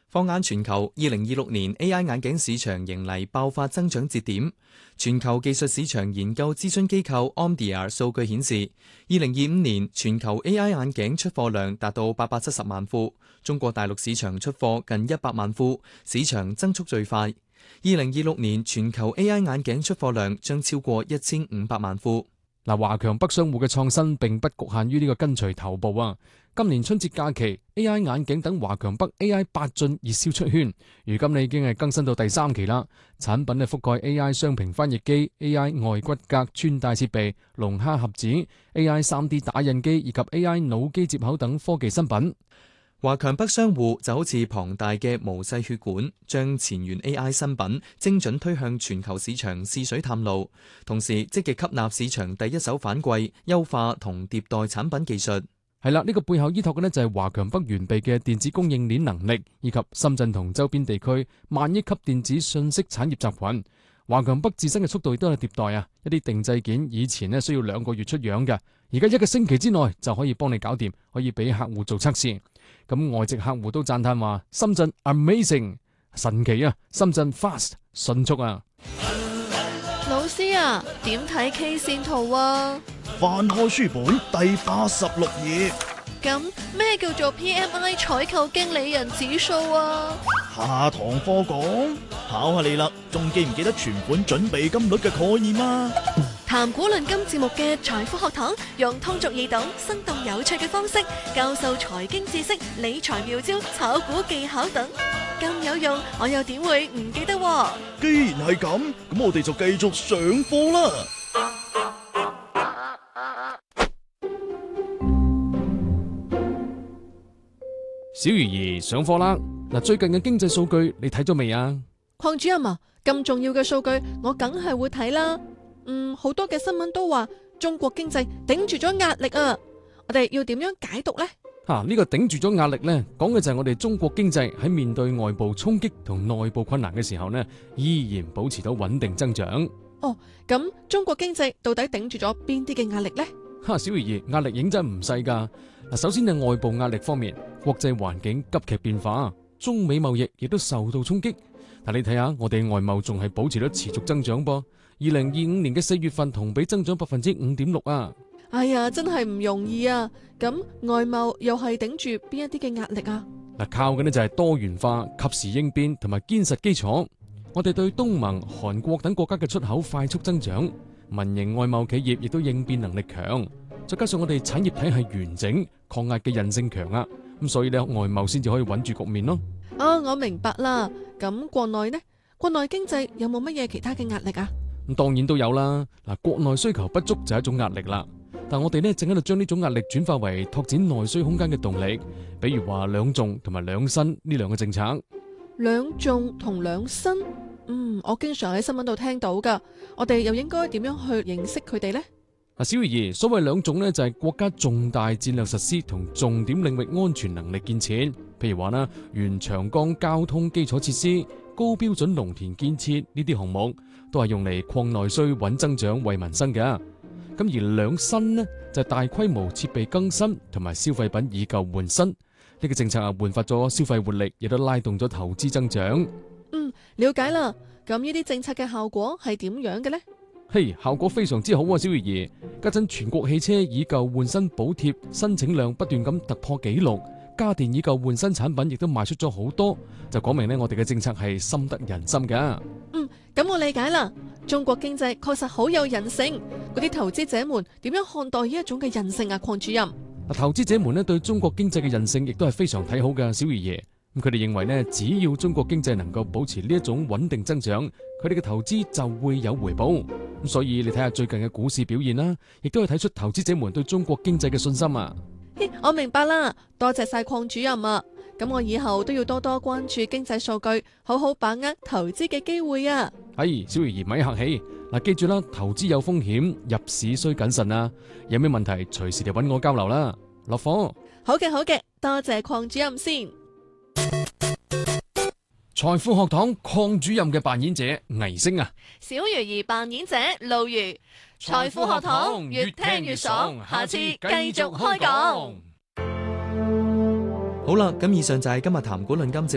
放眼全球，2026年 AI 眼鏡市場迎嚟爆發增長節點。全球技術市場研究諮詢機構 Omdia 數據顯示，2025年全球 AI 眼鏡出貨量達到870萬副，中國大陸市場出貨近100萬副，市場增速最快。2026年全球 AI 眼鏡出貨量將超過1500萬副。 嗱，華強北商戶嘅創新並不局限於呢個跟隨頭部啊！今年春節假期 AI 眼鏡等華強北 AI 8進熱銷出圈，如今你已經係更新到第3期啦。產品係覆蓋 AI 雙屏翻譯機、AI 外骨骼穿戴設備、龍蝦盒子、AI 3D 打印機以及 AI 腦機接口等科技新品。 華強北商戶就好似龐大嘅毛細血管，將前沿 AI 新品精準推向全球市場試水探路，同時積極吸納市場第一手反饋，優化同迭代產品技術。 係啦，呢個背後依託嘅呢就係華強北完備嘅電子供應鏈能力，以及深圳同周邊地區萬億級電子信息產業集群。華強北自身嘅速度亦都係迭代啊！一啲定製件以前呢需要2個月出樣嘅，而家1個星期之內就可以幫你搞掂，可以俾客戶做測試。咁外籍客戶都讚嘆話：深圳 amazing 神奇啊！深圳 fast 迅速啊！ 老師啊，點睇 K 線圖啊？ 翻開書本第86頁。 咁咩叫做 PMI 採購經理人指數啊？ 下堂課講，考下你啦，仲記唔記得存款準備金率嘅概念啊？ 談股論金節目嘅財富學堂，用通俗易懂、生動有趣嘅方式教授財經知識、理財妙招、炒股技巧等，咁有用，我又點會唔記得喎？ 既然係咁，咁我哋就繼續上課啦。 小魚兒上課啦！嗱，最近嘅經濟數據你睇咗未啊？ 鄺主任啊，咁重要嘅數據我梗係會睇啦。好多嘅新聞都話中國經濟頂住咗壓力啊，我哋要點樣解讀呢？ 呢個頂住咗壓力呢，講嘅就係我哋中國經濟喺面對外部衝擊同內部困難嘅時候呢，依然保持到穩定增長。 哦，咁中國經濟到底頂住咗邊啲嘅壓力呢？ 小魚兒，壓力認真唔細噶。首先係外部壓力方面，國際環境急劇變化，中美貿易亦都受到衝擊。你睇下我哋外貿仲係保持咗持續增長噃。2025年嘅4月份同比增長5.6%啊！ 哎呀，真係唔容易啊！咁外貿又係頂住邊一啲嘅壓力啊？ 靠嘅呢就係多元化、及時應變同埋堅實基礎。我哋對東盟、韓國等國家嘅出口快速增長，民營外貿企業亦都應變能力強，再加上我哋產業體系完整、抗壓嘅韌性強啊！咁所以呢，外貿先至可以穩住局面咯。 我明白啦。咁國內呢？國內經濟有冇乜嘢其他嘅壓力啊？ 咁當然都有啦。國內需求不足就係一種壓力啦。但我哋呢正喺度將呢種壓力轉化為拓展內需空間嘅動力，比如話兩重同埋兩新呢兩個政策。 兩重同兩新，我經常喺新聞度聽到噶。我哋又應該點樣去認識佢哋呢？ 小魚兒，所謂兩種呢，就係國家重大戰略實施同重點領域安全能力建設，譬如話啦，沿長江交通基礎設施、高標準農田建設呢啲項目，都係用嚟擴內需、穩增長、惠民生嘅。咁而兩新呢，就係大規模設備更新同埋消費品以舊換新，呢個政策煥發咗消費活力，亦都拉動咗投資增長。 了解啦。咁呢啲政策嘅效果係點樣嘅呢？ 效果非常之好啊，小魚兒。家陣全國汽車以舊換新補貼申請量不斷咁突破紀錄，家電以舊換新產品亦都賣出咗好多，就講明呢，我哋嘅政策係深得人心噶。 咁我理解啦。中國經濟確實好有韌性，嗰啲投資者們點樣看待呢一種嘅韌性啊？鄺主任， 投資者們呢對中國經濟嘅韌性亦都係非常睇好嘅，小魚爺。咁佢哋認為呢，只要中國經濟能夠保持呢一種穩定增長，佢哋嘅投資就會有回報。咁所以你睇下最近嘅股市表現啦，亦都係睇出投資者們對中國經濟嘅信心啊。 我明白啦，多謝晒鄺主任啊。咁我以後都要多多關注經濟數據，好好把握投資嘅機會啊。 小魚兒咪客氣。記住啦，投資有風險，入市需謹慎啊。有咩問題隨時嚟搵我交流啦。落課。 好嘅，多謝鄺主任先。 財富學堂鄺主任嘅扮演者倪星啊， 小魚兒扮演者露如。財富學堂越聽越爽，下次繼續開講。 好啦，咁以上就係今日談股論金節目